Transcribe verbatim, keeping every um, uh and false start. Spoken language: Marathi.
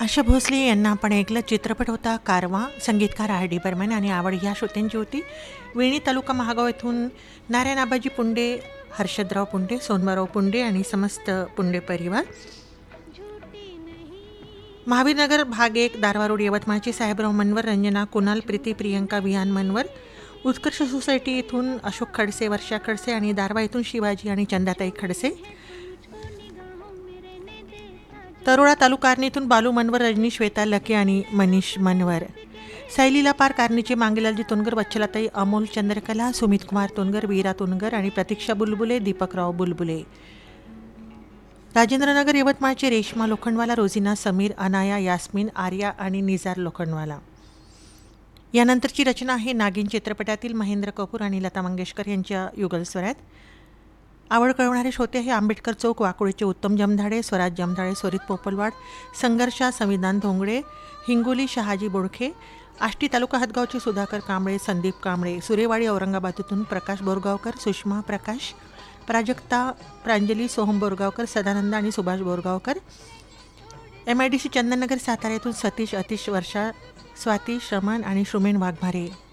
आशा भोसले यांना आपण ऐकलं. चित्रपट होता कारवा. संगीतकार आर डी बर्मन. आणि आवड ह्या श्रोत्यांची होती. वेणी तालुका महागाव येथून नारायण आबाजी पुंडे, हर्षदराव पुंडे, सोनबाराव पुंडे आणि समस्त पुंडे परिवार. महावीरनगर भाग एक, दारवा रोड, यवतमाळची साहेबराव मनवर, रंजना, कुणाल, प्रीती, प्रियंका, विहान मनवर. उत्कर्ष सोसायटी येथून अशोक खडसे, वर्षा खडसे आणि दारवा येथून शिवाजी आणि चंदाताई खडसे. तरोडा तालुका आर्णीतून बालू मनवर, रजनी, श्वेता लके आणि मनीष मनवर. सायलीला पार कारनीचे मांगेलालजी तोनगर, वच्छलाताई, अमोल चंद्रकला, सुमित कुमार तोनगर, वीरा तोनगर आणि प्रतीक्षा बुलबुले, दीपकराव बुलबुले. राजेंद्रनगर यवतमाळचे रेश्मा लोखंडवाला, रोझिना, समीर, अनाया, यास्मिन, आर्या आणि निजार लोखंडवाला. यानंतरची रचना आहे नागिन चित्रपटातील महेंद्र कपूर आणि लता मंगेशकर यांच्या युगलस्वरात. आवड कळवणारे श्रोते हे आंबेडकर चौक, वाकोळीचे उत्तम जमधाडे, स्वराज जमधाडे, स्वरित पोपलवाड, संघर्षा, संविधान धोंगडे, हिंगोली शहाजी बोडखे, आष्टी तालुका हदगावचे सुधाकर कांबळे, संदीप कांबळे, सुरेवाडी औरंगाबादेतून प्रकाश बोरगावकर, सुषमा प्रकाश, प्राजक्ता, प्रांजली, सोहम बोरगावकर, सदानंद आणि Subhash Borgaonkar. M I D C Chandannagar Satara येथून सतीश, अतिश, वर्षा, स्वाती, श्रमण आणि श्रुमेन वाघमारे.